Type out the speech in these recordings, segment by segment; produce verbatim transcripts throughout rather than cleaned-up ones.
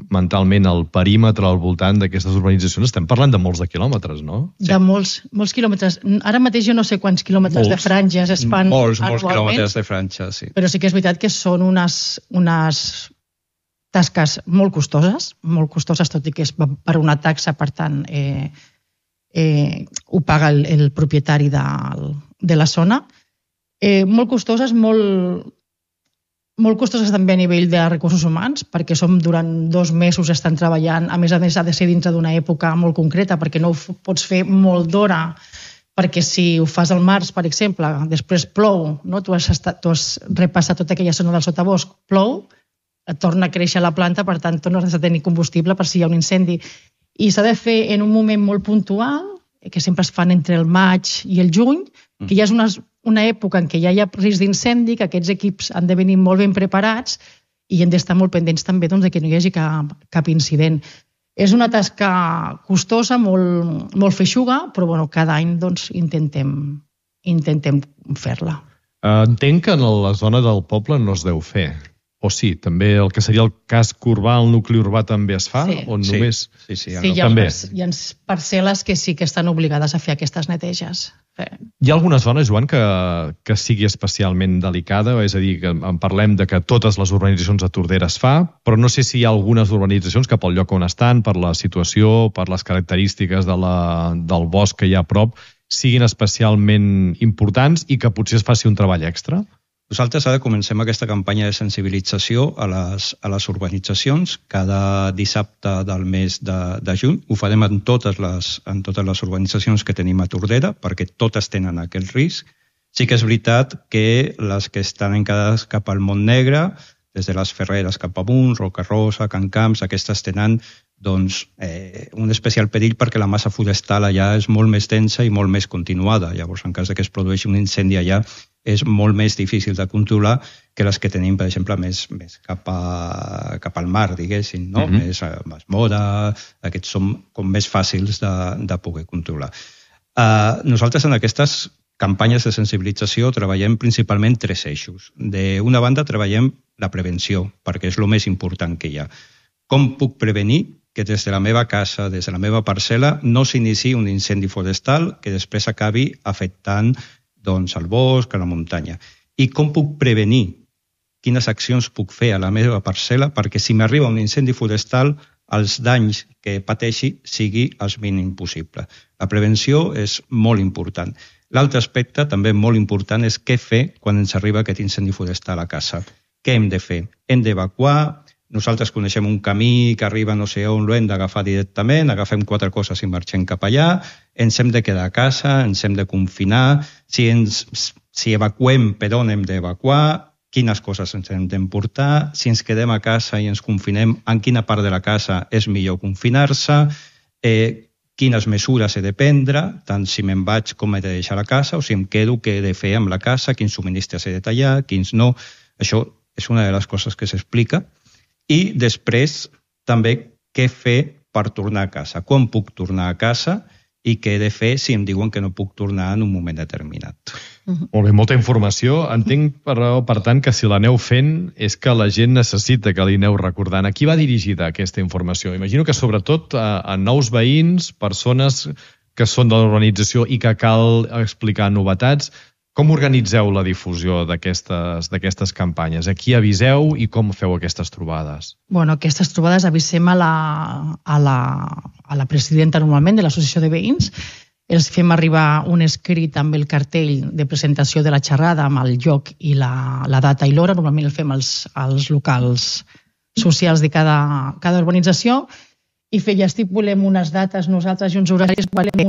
mentalment el perímetre al voltant d'aquestes urbanitzacions, estem parlant de molts de quilòmetres, no? De molts, molts quilòmetres. Ara mateix jo no sé quants quilòmetres molts. de franges es fan molts, anualment. Molts quilòmetres de franges, sí. Però sí que és veritat que són unes, unes tasques molt costoses, molt costoses, tot i que és per una taxa, per tant, eh, eh, ho paga el, el propietari de, de la zona. Eh, molt costoses, molt... molt costoses també a nivell de recursos humans, perquè som durant dos mesos estan treballant, a més a més ha de ser dintre d'una època molt concreta, perquè no ho pots fer molt d'hora, perquè si ho fas al març, per exemple, després plou, no? tu, has estat, tu has repassat tota aquella zona del sotabosc, plou, et torna a créixer la planta, per tant tornes a tenir combustible per si hi ha un incendi. I s'ha de fer en un moment molt puntual, que sempre es fan entre el maig i el juny, que ja és una, una època en què ja hi ha risc d'incendi, que aquests equips han de venir molt ben preparats i hem d'estar molt pendents també doncs, que no hi hagi cap, cap incident. És una tasca costosa, molt, molt feixuga, però bueno, cada any doncs, intentem, intentem fer-la. Entenc que en la zona del poble no es deu fer. O sí, també el que seria el casc urbà, el nucli urbà també es fa? Sí, o només... sí, sí, sí hi, ha també. hi ha parcel·les que sí que estan obligades a fer aquestes neteges. Sí. Hi ha alguna zona, Joan, que, que sigui especialment delicada? És a dir, que en parlem de que totes les urbanitzacions de Tordera es fa, però no sé si hi ha algunes urbanitzacions que pel lloc on estan, per la situació, per les característiques de la, del bosc que hi ha a prop, siguin especialment importants i que potser es faci un treball extra? Nosaltres ara comencem aquesta campanya de sensibilització a les, a les urbanitzacions. Cada dissabte del mes de, de juny ho farem en totes, les, en totes les urbanitzacions que tenim a Tordera, perquè totes tenen aquest risc. Sí que és veritat que les que estan encadades cap al Mont Negre, des de les Ferreres cap amunt, Roca Rosa, Can Camps, aquestes tenen doncs, eh, un especial perill perquè la massa forestal allà és molt més densa i molt més continuada. Llavors, en cas que es produeixi un incendi allà, és molt més difícil de controlar que les que tenim, per exemple, més, més cap, a, cap al mar, diguéssim, no? Mm-hmm. Més a Masmora, aquests són com més fàcils de, de poder controlar. Uh, nosaltres en aquestes campanyes de sensibilització treballem principalment tres eixos. D'una banda treballem la prevenció, perquè és el més important que hi ha. Com puc prevenir que des de la meva casa, des de la meva parcel·la, no s'iniciï un incendi forestal que després acabi afectant doncs, al bosc, a la muntanya. I com puc prevenir? Quines accions puc fer a la meva parcel·la perquè si m'arriba un incendi forestal els danys que pateixi sigui el mínim possible. La prevenció és molt important. L'altre aspecte, també molt important, és què fer quan ens arriba aquest incendi forestal a casa. Què hem de fer? Hem d'evacuar. Nosaltres coneixem un camí que arriba no sé on, l'hem d'agafar directament, agafem quatre coses i marxem cap allà, ens hem de quedar a casa, ens hem de confinar, si, ens, si evacuem per on hem d'evacuar, quines coses ens hem d'emportar, si ens quedem a casa i ens confinem, en quina part de la casa és millor confinar-se, eh, quines mesures he de prendre, tant si me'n vaig com he de deixar la casa, o si em quedo, què he de fer amb la casa, quins subministres he de tallar, quins no. Això és una de les coses que s'explica. I després també què fer per tornar a casa, quan puc tornar a casa i què he de fer si em diuen que no puc tornar en un moment determinat. Uh-huh. Molt bé, molta informació. Entenc, però, per tant, que si l'aneu fent és que la gent necessita que li aneu recordant. A qui va dirigida aquesta informació? Imagino que sobretot a, a nous veïns, persones que són de l'urbanització i que cal explicar novetats. Com organitzeu la difusió d'aquestes d'aquestes campanyes? A qui aviseu i com feu aquestes trobades? Bueno, aquestes trobades avisem a la, a la, a la presidenta normalment de l'associació de veïns. Els fem arribar un escrit amb el cartell de presentació de la xerrada, amb el lloc i la, la data i l'hora. Normalment el fem als, als locals socials de cada, cada urbanització. I fer, ja estipulem unes dates nosaltres i uns horaris,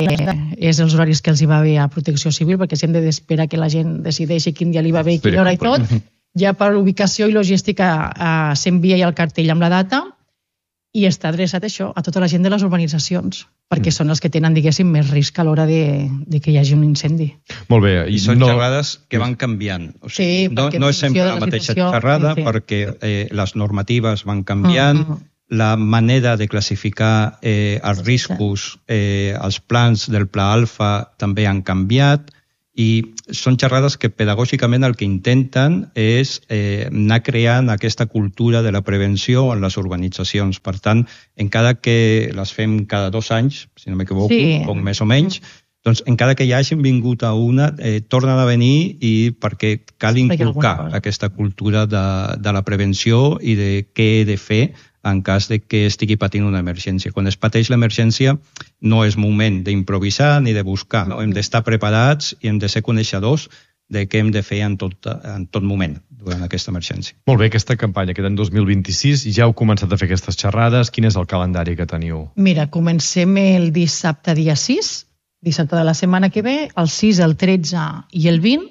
és els horaris que els hi va bé a Protecció Civil, perquè si hem d'esperar que la gent decideixi quin dia li va bé i quina hora i tot, ja per ubicació i logística eh, s'envia ja el cartell amb la data i està adreçat això a tota la gent de les urbanitzacions, perquè mm. són els que tenen, diguéssim, més risc a l'hora de, de que hi hagi un incendi. Molt bé. I són no... xerrades que van canviant. O sigui, sí, no, no és sempre la, la mateixa xerrada, sí. perquè eh, les normatives van canviant, mm. la manera de classificar eh, els riscos, eh, els plans del Pla Alfa també han canviat I són xerrades que pedagògicament el que intenten és eh, anar creant aquesta cultura de la prevenció en les urbanitzacions. Per tant, encara que les fem cada dos anys, si no m'equivoco, sí. poc més o menys, doncs encara que ja hagin vingut a una, eh, tornen a venir i perquè cal inculcar aquesta cultura de, de la prevenció i de què he de fer en cas de que estigui patint una emergència. Quan es pateix l'emergència no és moment d'improvisar ni de buscar, no? Hem d'estar preparats i hem de ser coneixedors de què hem de fer en tot, en tot moment durant aquesta emergència. Molt bé, aquesta campanya queda en dos mil vint-i-sis, ja heu començat a fer aquestes xerrades, quin és el calendari que teniu? Mira, comencem el dissabte dia sis, dissabte de la setmana que ve, el sis, el tretze i el vint,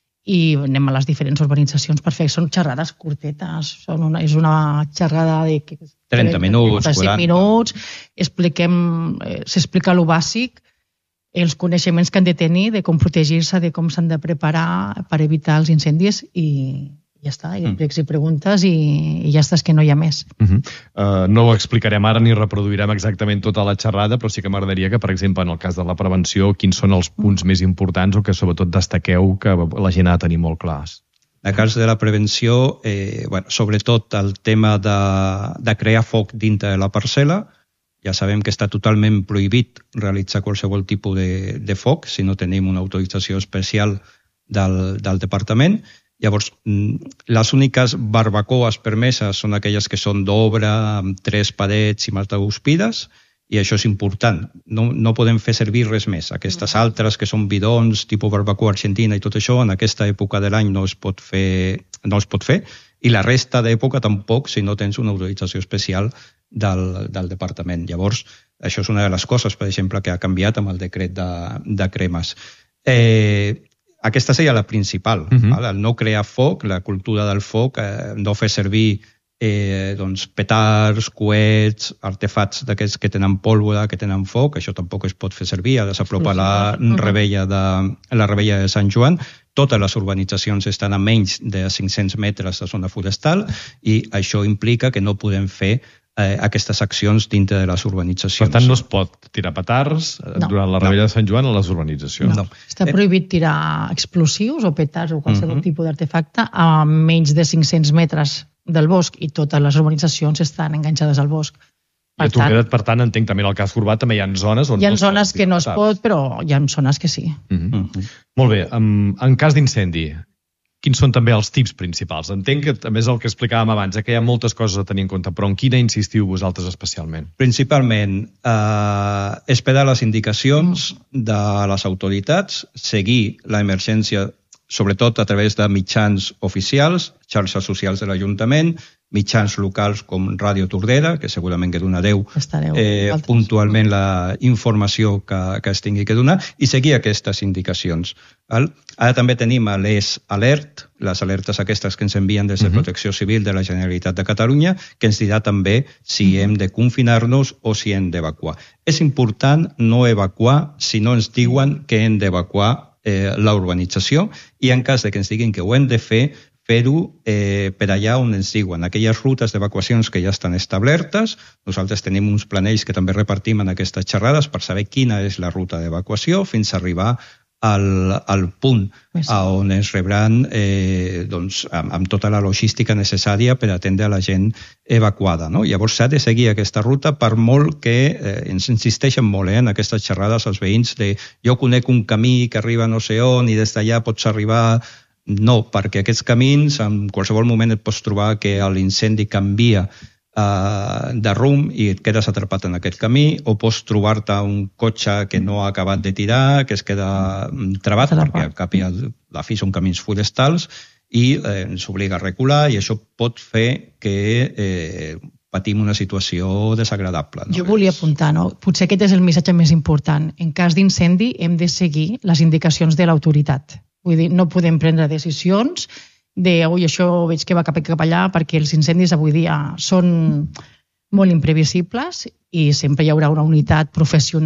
i anem a les diferents urbanitzacions per fer. Són xerrades curtetes, són una, és una xerrada de trenta minuts, quaranta minuts, expliquem, eh, s'explica lo bàsic, els coneixements que han de tenir, de com protegir-se, de com s'han de preparar per evitar els incendis i ja està, i explics i preguntes i, i ja està, és que no hi ha més. Uh -huh. uh, no ho explicarem ara ni reproduirem exactament tota la xerrada, però sí que m'agradaria que, per exemple, en el cas de la prevenció, quins són els punts més importants o que sobretot destaqueu que la gent ha de tenir molt clars? En el cas de la prevenció, eh, bueno, sobretot el tema de, de crear foc dintre de la parcel·la. Ja sabem que està totalment prohibit realitzar qualsevol tipus de, de foc si no tenim una autorització especial del, del departament. Llavors, les úniques barbacoes permeses són aquelles que són d'obra, amb tres parets i mataguspides, i això és important. No, no podem fer servir res més. Aquestes altres que són bidons, tipus barbacoa argentina i tot això, en aquesta època de l'any no es pot fer, no es pot fer, i la resta d'època tampoc si no tens una autorització especial del, del departament. Llavors, això és una de les coses, per exemple, que ha canviat amb el decret de, de cremes. Eh, Aquesta seria la principal, uh-huh. el no crear foc, la cultura del foc, eh, no fer servir eh, doncs, petards, coets, artefacts d'aquests que tenen pólvora, que tenen foc, això tampoc es pot fer servir, ara s'apropa la rebella de, la rebella de Sant Joan, totes les urbanitzacions estan a menys de cinc-cents metres de zona forestal i això implica que no podem fer eh, aquestes accions dintre de les urbanitzacions. Per tant, no es pot tirar petards no. durant la rebella no. de Sant Joan a les urbanitzacions. No. no. Està prohibit tirar explosius o petards o qualsevol uh-huh. tipus d'artefacte a menys de cinc-cents metres del bosc i totes les urbanitzacions estan enganxades al bosc. Per I a Torquedat, per tant, entenc també en el cas urbà també hi ha zones on hi ha no zones que no es pot, però hi ha zones que sí. Uh-huh. Uh-huh. Molt bé, en, en cas d'incendi, quins són també els tips principals? Entenc que també és el que explicàvem abans, eh, que hi ha moltes coses a tenir en compte, però en quina insistiu vosaltres especialment? Principalment, eh, esperar les indicacions de les autoritats, seguir l'emergència sobretot a través de mitjans oficials, xarxes socials de l'Ajuntament, mitjans locals com Ràdio Tordera, que segurament que donareu eh, puntualment la informació que, que es tingui que donar, i seguir aquestes indicacions. Val? Ara també tenim l'E S Alert, les alertes aquestes que ens envien des de Protecció Civil de la Generalitat de Catalunya, que ens dirà també si hem de confinar-nos o si hem d'evacuar. És important no evacuar si no ens diuen que hem d'evacuar eh, la urbanització i en cas de que ens diguin que ho hem de fer, fer-ho eh, per allà on ens diuen. Aquelles rutes d'evacuacions que ja estan establertes, nosaltres tenim uns planells que també repartim en aquestes xerrades per saber quina és la ruta d'evacuació fins a arribar al, al punt sí. on es rebran eh, doncs, amb, amb tota la logística necessària per atendre a la gent evacuada. No? Llavors s'ha de seguir aquesta ruta per molt que eh, ens insisteixen molt eh, en aquestes xerrades els veïns de jo conec un camí que arriba no sé on i des d'allà pots arribar. No, perquè aquests camins en qualsevol moment et pots trobar que l'incendi canvia uh, de rumb i et quedes atrapat en aquest camí, o pots trobar-te un cotxe que no ha acabat de tirar, que es queda trabat, perquè al cap i a la fi són camins forestals i eh, ens obliga a recular i això pot fer que eh, patim una situació desagradable. No? Jo volia apuntar, no? Potser aquest és el missatge més important. En cas d'incendi hem de seguir les indicacions de l'autoritat. Vull dir, no podem prendre decisions de, ui, això veig que va cap, cap allà, perquè els incendis avui dia són molt imprevisibles i sempre hi haurà una unitat professional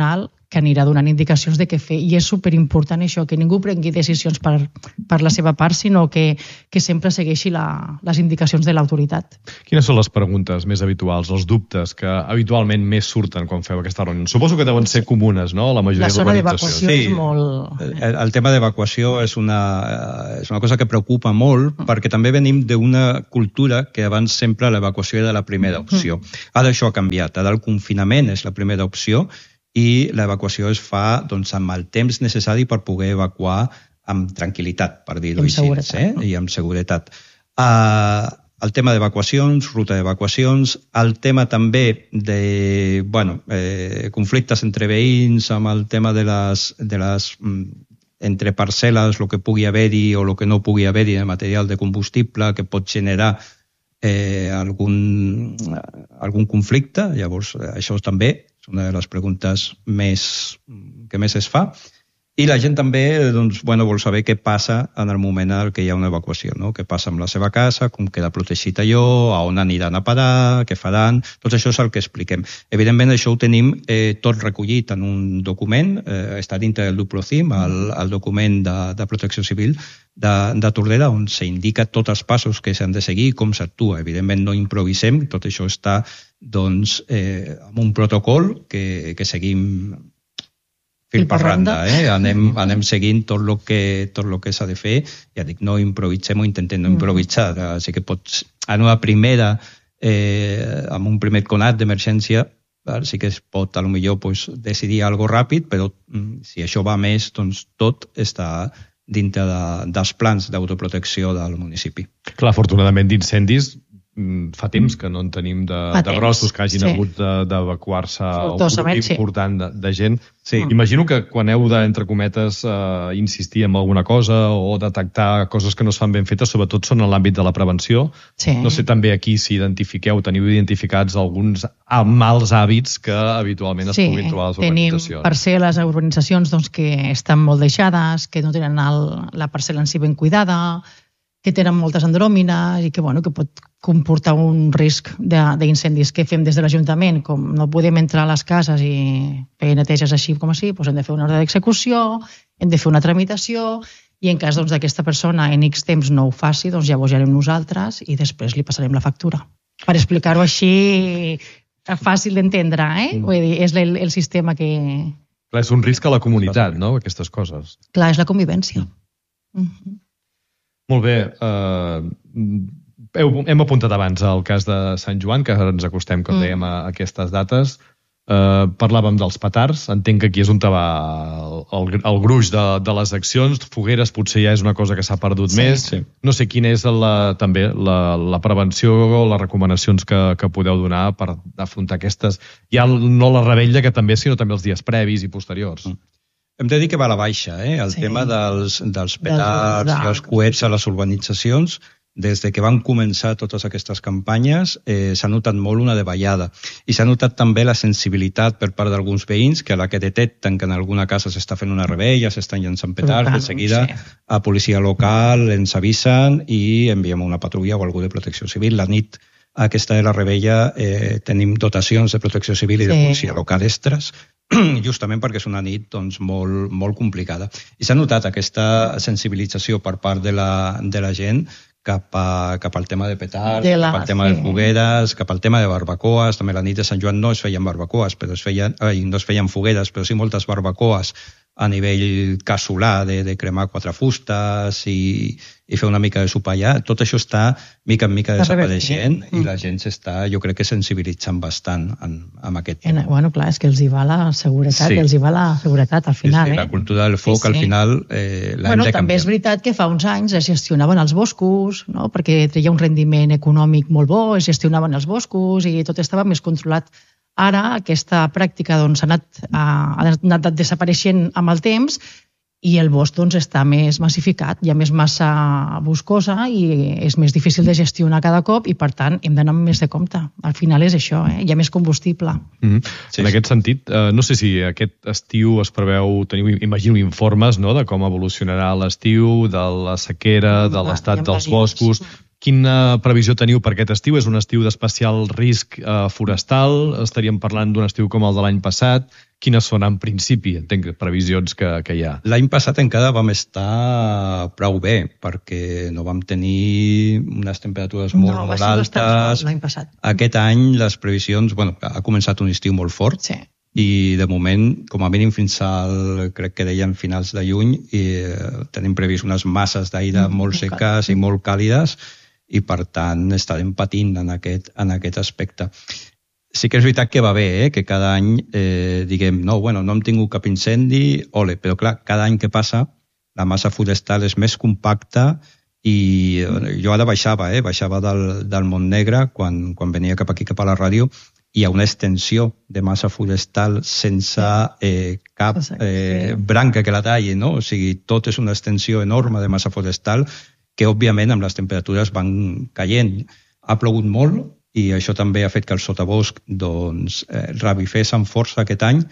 que anirà donant indicacions de què fer. I és superimportant això, que ningú prengui decisions per, per la seva part, sinó que, que sempre segueixi la, les indicacions de l'autoritat. Quines són les preguntes més habituals, els dubtes que habitualment més surten quan feu aquesta reunió? Suposo que deuen ser comunes, no?, la majoria d'organitzacions. La zona d'evacuació és molt... El, el tema d'evacuació és una, és una cosa que preocupa molt, mm. perquè també venim d'una cultura que abans sempre l'evacuació era la primera opció. Mm. Ara això ha canviat, ara el confinament és la primera opció, i l'evacuació es fa doncs, amb el temps necessari per poder evacuar amb tranquil·litat, per dir-ho així, eh? I amb seguretat. Uh, el tema d'evacuacions, ruta d'evacuacions, el tema també de bueno, eh, conflictes entre veïns, amb el tema de les, de les entre parcel·les, el que pugui haver-hi o el que no pugui haver-hi de material de combustible que pot generar eh, algun, algun conflicte. Llavors, això també és una de les preguntes més, que més es fa. I la gent també doncs, bueno, vol saber què passa en el moment en què hi ha una evacuació, no? Què passa amb la seva casa, com queda protegit allò, a on aniran a parar, què faran... Tot això és el que expliquem. Evidentment, això ho tenim eh, tot recollit en un document, eh, està dintre del Duplocim, el, el document de, de protecció civil de, de Tordera, on s'indica tots els passos que s'han de seguir i com s'actua. Evidentment, no improvisem, tot això està doncs, eh, amb un protocol que, que seguim fil per randa, eh? anem, anem seguint tot el que, tot lo que s'ha de fer. Ja dic, no improvisem o intentem no improvisar. Així que pots, en una primera, eh, amb un primer conat d'emergència, sí que es pot, a lo millor, pues, decidir algo ràpid, però si això va més, doncs tot està dintre de, dels plans d'autoprotecció del municipi. Clar, afortunadament d'incendis fa temps que no en tenim de, de grossos que hagin sí. hagut d'evacuar-se un grup important de, de gent. Sí. Imagino que quan heu de, entre cometes, eh, insistir en alguna cosa o detectar coses que no es fan ben fetes, sobretot són en l'àmbit de la prevenció. Sí. No sé també aquí si identifiqueu, teniu identificats alguns mals hàbits que habitualment es sí, puguin trobar a les urbanitzacions. Sí, tenim parcel·les a urbanitzacions doncs, que estan molt deixades, que no tenen el, la parcel·la en si ben cuidada, que tenen moltes andròmines i que, bueno, que pot comportar un risc d'incendis. Què fem des de l'Ajuntament? Com no podem entrar a les cases i fer neteges així com així, doncs hem de fer una ordre d'execució, hem de fer una tramitació i en cas d'aquesta doncs, persona en X temps no ho faci, doncs llavors ja anem nosaltres i després li passarem la factura. Per explicar-ho així fàcil d'entendre, eh? Mm. Vull dir, és el, el sistema que... Clar, és un risc a la comunitat, no?, aquestes coses. Clar, és la convivència. Mm. Mm-hmm. Molt bé. Uh, hem apuntat abans el cas de Sant Joan, que ens acostem, com dèiem, a aquestes dates. Uh, parlàvem dels petards. Entenc que aquí és on va el, el, el gruix de, de les accions. Fogueres potser ja és una cosa que s'ha perdut sí, més. Sí. No sé quina és la, també la, la prevenció o les recomanacions que, que podeu donar per afrontar aquestes. Ja no la rebella, que també, sinó també els dies previs i posteriors. Mm. Hem de dir que va a la baixa, eh? el sí. tema dels, dels petards i els coets a les urbanitzacions. Des de que van començar totes aquestes campanyes eh, s'ha notat molt una davallada. I s'ha notat també la sensibilitat per part d'alguns veïns que a la que detecten que en alguna casa s'està fent una rebella, s'estan llançant petards, de seguida sí. a policia local ens avisen i enviem una patrulla o algú de protecció civil. La nit aquesta de la rebella eh, tenim dotacions de protecció civil i de policia sí. local extres, justament perquè és una nit doncs, molt, molt complicada. I s'ha notat aquesta sensibilització per part de la, de la gent cap, a, cap al tema de petards, de la, cap al tema sí. de fogueres, cap al tema de barbacoes. També la nit de Sant Joan no es feien barbacoes, però es feien, ai, no es feien fogueres, però sí moltes barbacoes a nivell casolà, de, de cremar quatre fustes i, i fer una mica de sopar allà. Tot això està mica en mica desapareixent mm. i la gent s'està, jo crec que sensibilitzant bastant en, en aquest tema. Bueno, clar, és que els hi va la seguretat, sí. els hi va la seguretat al final. Sí, sí, eh? La cultura del foc sí, sí. al final eh, l'hem bueno, de canviar. També és veritat que fa uns anys es gestionaven els boscos, no? Perquè treia un rendiment econòmic molt bo, es gestionaven els boscos i tot estava més controlat. Ara aquesta pràctica doncs, ha, anat, ha anat desapareixent amb el temps i el bosc doncs, està més massificat, hi ha més massa boscosa i és més difícil de gestionar cada cop i per tant hem d'anar amb més de compte. Al final és això, eh? Hi ha més combustible. Mm-hmm. Sí, en sí. aquest sentit, eh, no sé si aquest estiu es preveu, teniu, imagino, informes no? de com evolucionarà l'estiu, de la sequera, de l'estat dels boscos. Quina previsió teniu per aquest estiu? És un estiu d'especial risc eh, forestal? Estaríem parlant d'un estiu com el de l'any passat? Quines són, en principi, entenc, previsions que, que hi ha? L'any passat encara vam estar prou bé, perquè no vam tenir unes temperatures molt, no, molt altes. L'any passat. Aquest any les previsions... Bueno, ha començat un estiu molt fort. Sí. I de moment, com a mínim fins al, crec que deien finals de juny, i, eh, tenim previst unes masses d'aire mm, molt seques i molt càlides, i per tant estarem patint en aquest, en aquest aspecte. Sí que és veritat que va bé, eh? Que cada any eh, diguem, no, bueno, no hem tingut cap incendi, ole, però clar, cada any que passa la massa forestal és més compacta i jo ara baixava, eh? baixava del, del Montnegre quan, quan venia cap aquí, cap a la ràdio, hi ha una extensió de massa forestal sense eh, cap eh, branca que la talli, no? O sigui, tot és una extensió enorme de massa forestal que, òbviament, amb les temperatures van caient. Ha plogut molt i això també ha fet que el sotabosc doncs, eh, revifés amb força aquest any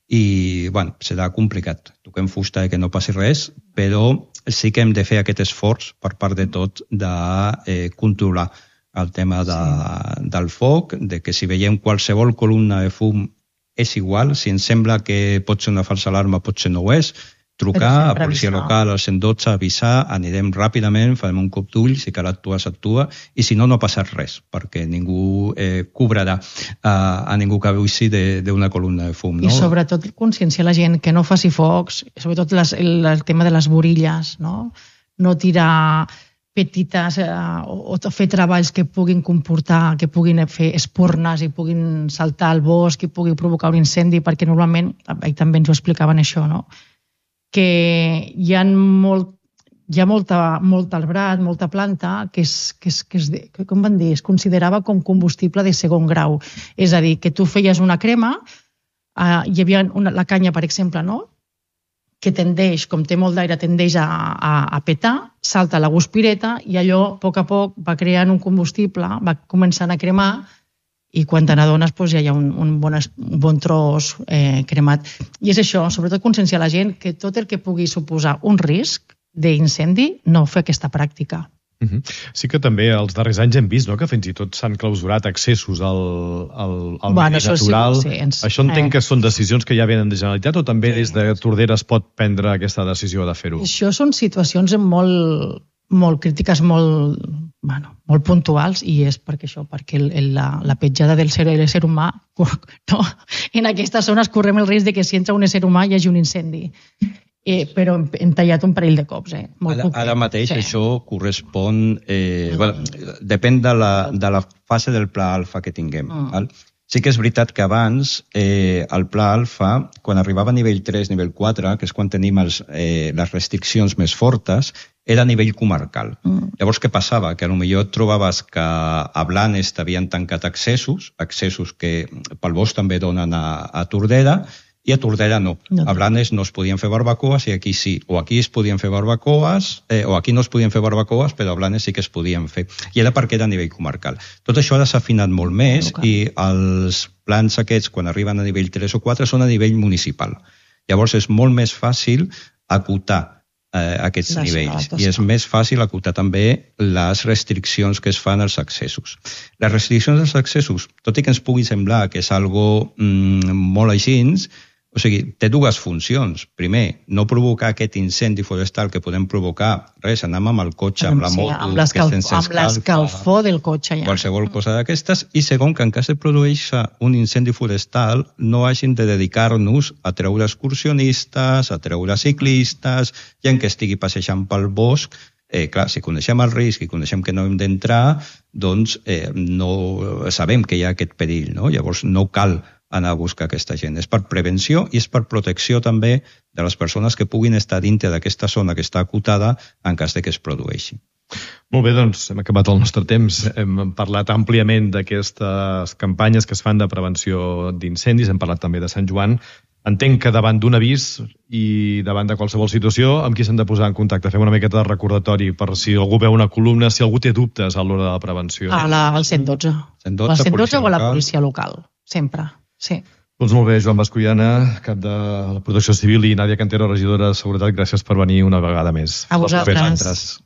i, bueno, serà complicat. Toquem fusta que no passi res, però sí que hem de fer aquest esforç per part de tot de eh, controlar el tema de, sí. del foc, de que si veiem qualsevol columna de fum és igual, si ens sembla que pot ser una falsa alarma, potser no ho és, trucar a policia local, al cent dotze, avisar, anirem ràpidament, farem un cop d'ull, si cal actuar, s'actua, i si no, no ha passat res, perquè ningú eh, cobrarà a, a ningú que avui d'una columna de fum. No? I sobretot conscienciar la gent que no faci focs, sobretot les, el, el tema de les borilles, no, no tirar petites eh, o, o fer treballs que puguin comportar, que puguin fer espurnes i puguin saltar al bosc i pugui provocar un incendi, perquè normalment, i també ens ho explicaven això, no? Que hi ha, molt, hi ha molta, molt arbrat, molta planta que, és, que, és, que, és, que com van dir, es considerava com combustible de segon grau. És a dir, que tu feies una crema, eh, hi havia una, la canya, per exemple, no? Que tendeix, com té molt d'aire, tendeix a, a, a petar, salta la guspireta i allò, a poc a poc, va creant un combustible, va començant a cremar i quan te n'adones doncs, ja hi ha un, un, bon, un bon tros eh, cremat. I és això, sobretot conscienciar la gent que tot el que pugui suposar un risc d'incendi, no fer aquesta pràctica. Uh-huh. Sí que també els darrers anys hem vist, no?, que fins i tot s'han clausurat accessos al, al, al bueno, medi natural. Sí, sí, ens, això entenc eh... que són decisions que ja venen de Generalitat o també sí. Des de Tordera es pot prendre aquesta decisió de fer-ho? Això són situacions molt, molt crítiques, molt, bueno, molt puntuals i és perquè això, perquè el, el, la, la petjada del ser, el ser humà, no? En aquestes zones correm el risc de que si entra un ésser humà hi hagi un incendi. Eh, però hem, hem tallat un parell de cops. Eh? Molt ara, ara mateix sí. Això correspon... Eh, bueno, depèn de la, de la fase del pla alfa que tinguem. Mm. Val? Sí que és veritat que abans eh, el pla alfa, quan arribava a nivell tres, nivell quatre, que és quan tenim els, eh, les restriccions més fortes, era a nivell comarcal. Mm. Llavors, què passava? Que potser et trobaves que a Blanes t'havien tancat accessos, accessos que pel bosc també donen a, a Tordera, i a Tordera no. no. A Blanes no es podien fer barbacoes i aquí sí. O aquí es podien fer barbacoes, eh, o aquí no es podien fer barbacoes, però a Blanes sí que es podien fer. I era perquè era a nivell comarcal. Tot això ara s'ha afinat molt més okay. I els plans aquests, quan arriben a nivell tres o quatre, són a nivell municipal. Llavors és molt més fàcil acotar eh, aquests les nivells. I és més fàcil acotar també les restriccions que es fan als accessos. Les restriccions als accessos, tot i que ens pugui semblar que és algo mm, molt així, o sigui, té dues funcions. Primer, no provocar aquest incendi forestal que podem provocar, res, anem amb el cotxe, amb la sí, moto, amb l'escalfor del cotxe. Ja. Qualsevol cosa d'aquestes. I segon, que en cas de produeixi un incendi forestal, no hagin de dedicar-nos a treure excursionistes, a treure ciclistes, gent que estigui passejant pel bosc. Eh, clar, si coneixem el risc i coneixem que no hem d'entrar, doncs eh, no sabem que hi ha aquest perill, no? Llavors no cal anar a buscar aquesta gent. És per prevenció i és per protecció també de les persones que puguin estar dintre d'aquesta zona que està acotada en cas de que es produeixi. Molt bé, doncs hem acabat el nostre temps. Hem parlat àmpliament d'aquestes campanyes que es fan de prevenció d'incendis, hem parlat també de Sant Joan. Entenc que davant d'un avís i davant de qualsevol situació, amb qui s'han de posar en contacte? Fem una miqueta de recordatori per si algú veu una columna, si algú té dubtes a l'hora de la prevenció. A la, al cent dotze. cent dotze, al cent dotze o a la policia local, sempre. Sí. Doncs molt bé, Joan Bascullana, cap de la Protecció Civil, i Nàdia Cantero, regidora de Seguretat, gràcies per venir una vegada més. A vosaltres.